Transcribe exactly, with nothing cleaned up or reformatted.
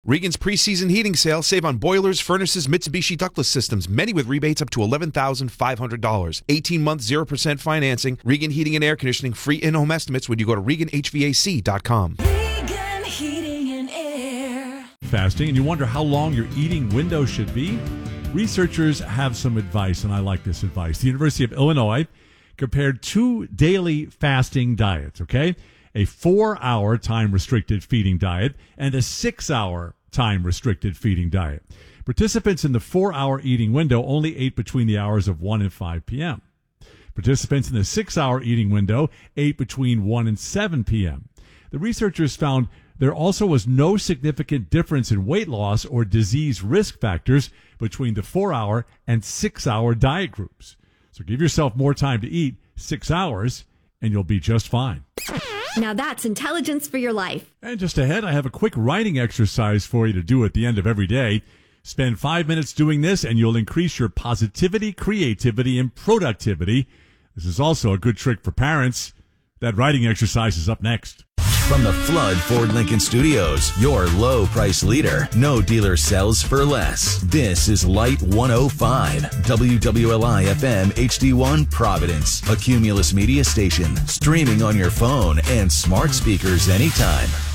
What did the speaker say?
Regan's preseason heating sale. Save on boilers, furnaces, Mitsubishi ductless systems, many with rebates up to eleven thousand five hundred dollars. eighteen-month, zero percent financing. Regan Heating and Air Conditioning, free in-home estimates when you go to Regan H V A C dot com. Regan Heating and Air. Fasting, and you wonder how long your eating window should be? Researchers have some advice, and I like this advice. The University of Illinois compared two daily fasting diets, okay? A four-hour time-restricted feeding diet and a six-hour time-restricted feeding diet. Participants in the four-hour eating window only ate between the hours of one and five p.m. Participants in the six-hour eating window ate between one and seven p.m. The researchers found there also was no significant difference in weight loss or disease risk factors between the four-hour and six-hour diet groups. So give yourself more time to eat, six hours, and you'll be just fine. Now that's intelligence for your life. And just ahead, I have a quick writing exercise for you to do at the end of every day. Spend five minutes doing this, and you'll increase your positivity, creativity, and productivity. This is also a good trick for parents. That writing exercise is up next. From the Flood Ford Lincoln Studios, your low price leader. No dealer sells for less. This is Light one oh five, W W L I F M H D one Providence, a Cumulus media station, streaming on your phone and smart speakers anytime.